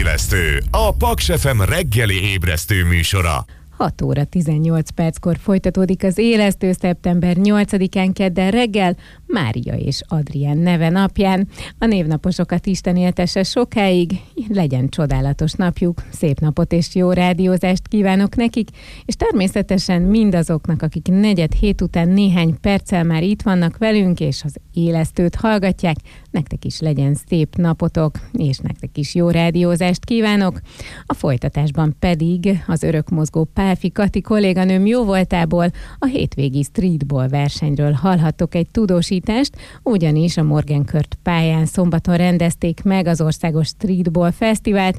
Élesztő, a Paks FM reggeli ébresztő műsora. 6 óra 18 perckor folytatódik az Élesztő szeptember 8-án kedden reggel, Mária és Adrián neve napján. A névnaposokat Isten éltesse sokáig, legyen csodálatos napjuk, szép napot és jó rádiózást kívánok nekik, és természetesen mindazoknak, akik 4:07 után néhány perccel már itt vannak velünk, és az Élesztőt hallgatják, nektek is legyen szép napotok, és nektek is jó rádiózást kívánok. A folytatásban pedig az örökmozgó Pálfi Kati kolléganőm jóvoltából a hétvégi streetball versenyről hallhattok egy tudósítást, ugyanis a Morgan-Kört pályán szombaton rendezték meg az Országos Streetball Fesztivált.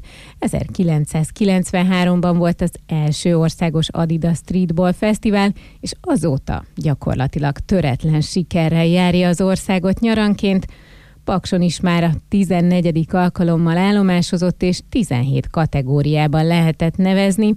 1993-ban volt az első országos Adidas Streetball Fesztivál, és azóta gyakorlatilag töretlen sikerrel járja az országot nyaranként. Pakson is már a 14. alkalommal állomásozott, és 17 kategóriában lehetett nevezni.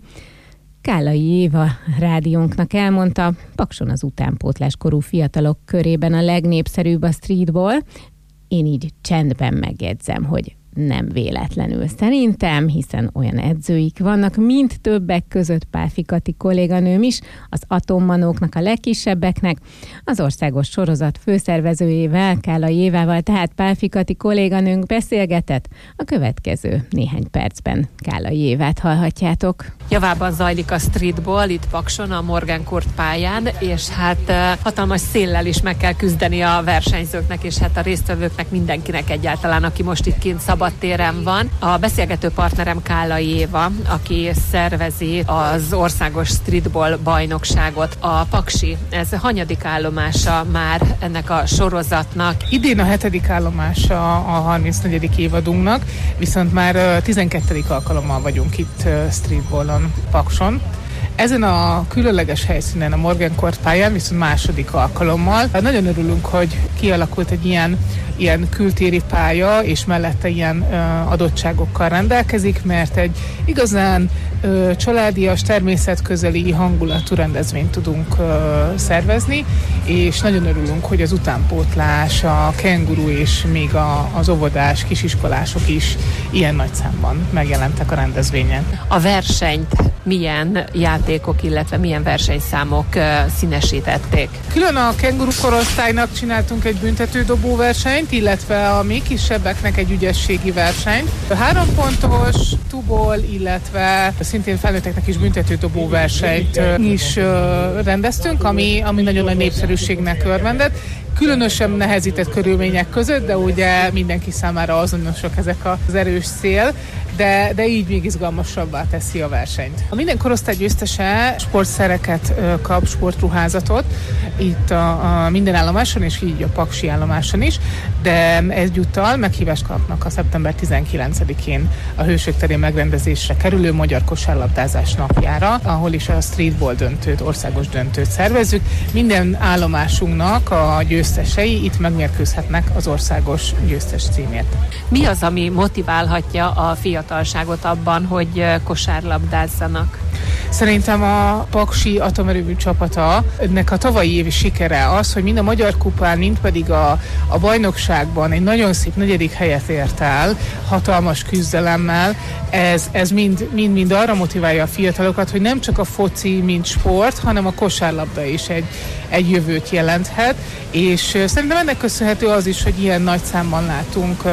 Kállai Éva rádiónknak elmondta, Pakson az utánpótláskorú fiatalok körében a legnépszerűbb a streetball. Én így csendben megjegyzem, hogy nem véletlenül szerintem, hiszen olyan edzőik vannak, mint többek között Pálfi Kati kolléganőm is, az atommanóknak, a legkisebbeknek, az országos sorozat főszervezőjével, Kállai Évával, tehát Pálfi Kati kolléganőnk beszélgetett. A következő néhány percben Kállai Évát hallhatjátok. Javában zajlik a streetball itt Pakson, a Morgan-Kört pályán, és hát hatalmas széllel is meg kell küzdeni a versenyzőknek, és hát a résztvevőknek, mindenkinek egyáltalán, aki most itt kint szabadtéren van. A beszélgető partnerem Kállai Éva, aki szervezi az országos streetball bajnokságot. A Paksi, ez hanyadik állomása már ennek a sorozatnak? Idén a 7. állomása a 34. évadunknak, viszont már 12. alkalommal vagyunk itt streetballon Pakson. Ezen a különleges helyszínen, a Morgan-Kört pályán viszont második alkalommal. Nagyon örülünk, hogy kialakult egy ilyen kültéri pálya, és mellette ilyen adottságokkal rendelkezik, mert egy igazán családias, természetközeli hangulatú rendezvényt tudunk szervezni, és nagyon örülünk, hogy az utánpótlás, a kenguru és még az óvodás kisiskolások is ilyen nagy számban megjelentek a rendezvényen. A versenyt milyen játékok, illetve milyen versenyszámok színesítették? Külön a kenguru korosztálynak csináltunk egy büntetődobó versenyt, illetve a még kisebbeknek egy ügyességi versenyt. 3 pontos tuból, illetve szintén felnőtteknek is büntetődobó versenyt is rendeztünk, ami nagyon nagy népszerűségnek örvendett. Különösen nehezített körülmények között, de ugye mindenki számára azonosak ezek az erős szél, de így még izgalmasabbá teszi a versenyt. A minden korosztály győztese sportszereket kap, sportruházatot, itt a minden állomáson, és így a paksi állomáson is, de egyúttal meghívást kapnak a szeptember 19-én a Hősök terén megrendezésre kerülő magyar kosárlabdázás napjára, ahol is a streetball döntőt, országos döntőt szervezzük. Minden állomásunknak a győztesei itt megmérkőzhetnek az országos győztes címért. Mi az, ami motiválhatja a fiatalságot abban, hogy kosárlabdázzanak? Szerintem a paksi atomerőmű csapata, ennek a tavalyi évi sikere az, hogy mind a Magyar Kupán, mind pedig a bajnokságban egy nagyon szép 4. helyet ért el, hatalmas küzdelemmel. Ez mind arra motiválja a fiatalokat, hogy nem csak a foci, mint sport, hanem a kosárlabda is egy jövőt jelenthet, és szerintem ennek köszönhető az is, hogy ilyen nagy számban látunk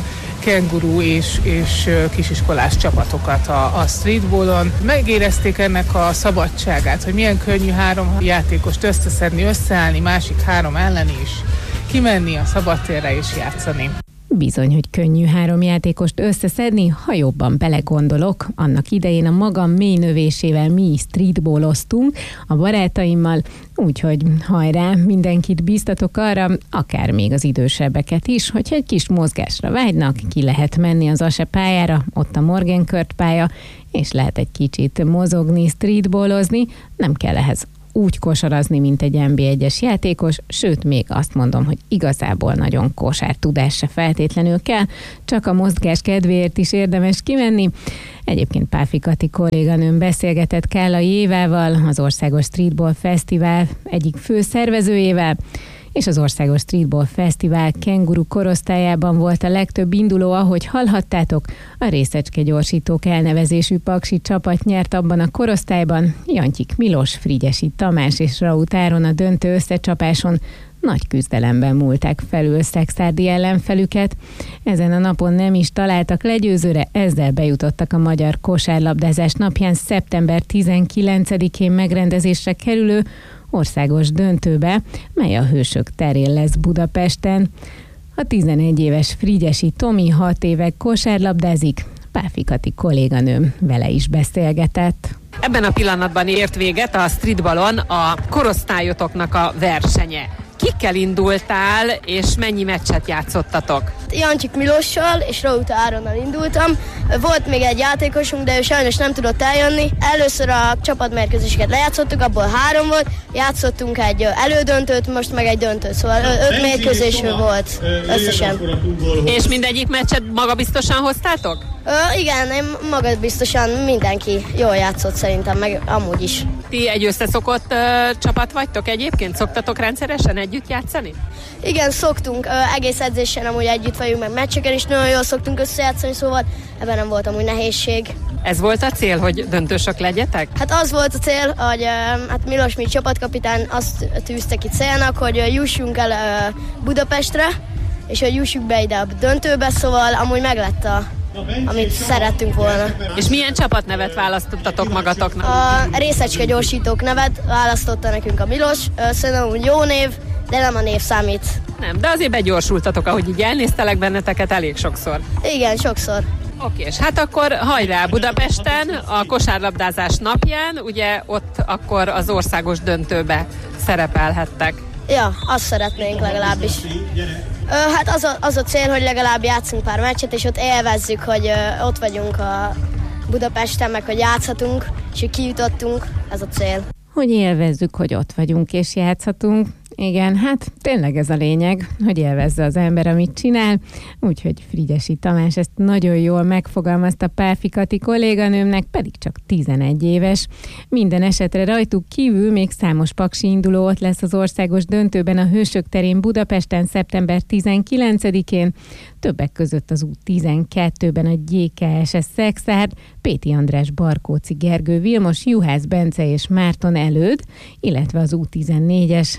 kenguru és kisiskolás csapatokat a streetballon. Megérezték ennek a szabadságát, hogy milyen könnyű 3 játékost összeszedni, összeállni, másik 3 ellen is, kimenni a szabadtérre és játszani. Bizony, hogy könnyű 3 játékost összeszedni, ha jobban belegondolok. Annak idején a magam mély növésével mi is streetballoztunk a barátaimmal, úgyhogy hajrá, mindenkit bíztatok arra, akár még az idősebbeket is, hogyha egy kis mozgásra vágynak, ki lehet menni az ASE pályára, ott a Morgan-Kört pálya, és lehet egy kicsit mozogni, streetballozni, nem kell ehhez úgy kosarazni, mint egy NB1-es játékos, sőt, még azt mondom, hogy igazából nagyon kosártudás se feltétlenül kell, csak a mozgás kedvéért is érdemes kimenni. Egyébként Pálfi Kati kolléganőm beszélgetett Kállai Évával, az Országos Streetball Fesztivál egyik főszervezőjével, és az Országos Streetball Fesztivál kenguru korosztályában volt a legtöbb induló, ahogy hallhattátok. A Részecske Gyorsítók elnevezésű paksi csapat nyert abban a korosztályban. Jantyik Milos, Frigyesi Tamás és Raut Áron a döntő összecsapáson nagy küzdelemben múlták felül szexárdi ellenfelüket. Ezen a napon nem is találtak legyőzőre, ezzel bejutottak a magyar kosárlabdázás napján szeptember 19-én megrendezésre kerülő országos döntőbe, mely a Hősök terén lesz Budapesten. A 11 éves Frigyesi Tomi 6 éve kosárlabdázik, Pálfi Kati kolléganőm vele is beszélgetett. Ebben a pillanatban ért véget a streetballon a korosztályotoknak a versenye. Kikkel indultál, és mennyi meccset játszottatok? Jantyik Milossal és Raut Áronnal indultam. Volt még egy játékosunk, de ő sajnos nem tudott eljönni. Először a csapatmérkőzéseket lejátszottuk, abból 3 volt. Játszottunk egy elődöntőt, most meg egy döntőt, szóval 5 mérkőzés volt összesen. És mindegyik meccset magabiztosan hoztátok? Igen, én magabiztosan mindenki jól játszott szerintem, meg amúgy is. Ti egy összeszokott csapat vagytok egyébként? Szoktatok rendszeresen együtt játszani? Igen, szoktunk. Egész edzésen amúgy együtt vagyunk, meg meccseken is nagyon jól szoktunk összejátszani, szóval ebben nem volt amúgy nehézség. Ez volt a cél, hogy döntősök legyetek? Hát az volt a cél, hogy hát Milos, mint csapatkapitán azt tűzte ki célnak, hogy jussunk el Budapestre, és hogy jussuk be ide a döntőbe, szóval amúgy meglett amit szerettünk volna. És milyen csapatnevet választottatok magatoknak? A Részecske Gyorsítók nevet választotta nekünk a Milos. Szerintem úgy jó név, de nem a név számít. Nem, de azért begyorsultatok, ahogy így elnéztelek benneteket elég sokszor. Igen, sokszor. Oké, és hát akkor hajrá Budapesten, a kosárlabdázás napján, ugye ott akkor az országos döntőbe szerepelhettek. Ja, azt szeretnénk legalábbis. Hát az a cél, hogy legalább játszunk pár meccset, és ott élvezzük, hogy ott vagyunk a Budapesten, meg hogy játszhatunk, és hogy kijutottunk, ez a cél. Hogy élvezzük, hogy ott vagyunk és játszhatunk. Igen, hát tényleg ez a lényeg, hogy élvezze az ember, amit csinál. Úgyhogy Frigyesi Tamás ezt nagyon jól megfogalmazta Pálfi Kati kolléganőmnek, pedig csak 11 éves. Minden esetre rajtuk kívül még számos paksi induló ott lesz az országos döntőben a Hősök terén Budapesten szeptember 19-én. Többek között az U12-ben a GKS Szexárd, Péti András, Barkóci Gergő, Vilmos, Juhász Bence és Márton Előd, illetve az U14-es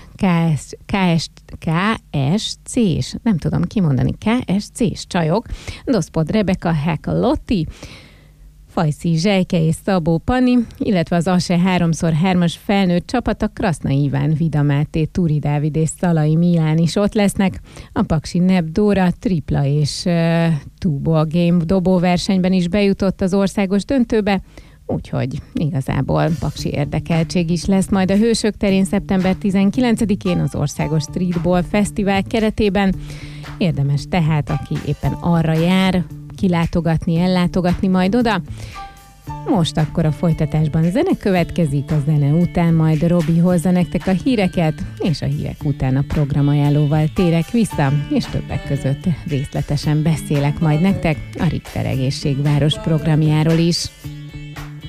KSC-s, nem tudom kimondani, KSC-s csajok, Doszpod Rebeka, Hek Lotti, Fajszi Zsejke és Szabó Pani, illetve az ASE 3x3-as felnőtt csapat, a Kraszna Iván, Vida Máté, Túri Dávid és Szalai Milán is ott lesznek. A paksi Neb Dóra tripla és two-ball game dobóversenyben is bejutott az országos döntőbe, úgyhogy igazából paksi érdekeltség is lesz majd a Hősök terén szeptember 19-én az Országos Streetball Fesztivál keretében. Érdemes tehát, aki éppen arra jár, kilátogatni, ellátogatni majd oda. Most akkor a folytatásban zene következik, a zene után majd Robi hozza nektek a híreket, és a hírek után a programajánlóval térek vissza, és többek között részletesen beszélek majd nektek a Richter Egészségváros programjáról is.